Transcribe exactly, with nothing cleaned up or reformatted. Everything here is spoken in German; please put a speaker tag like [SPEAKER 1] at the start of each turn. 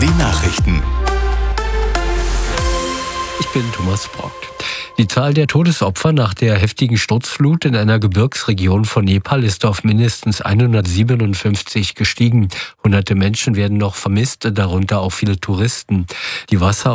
[SPEAKER 1] Nachrichten.
[SPEAKER 2] Ich bin Thomas Brock. Die Zahl der Todesopfer nach der heftigen Sturzflut in einer Gebirgsregion von Nepal ist auf mindestens hundertsiebenundfünfzig gestiegen. Hunderte Menschen werden noch vermisst, darunter auch viele Touristen. Die Wasser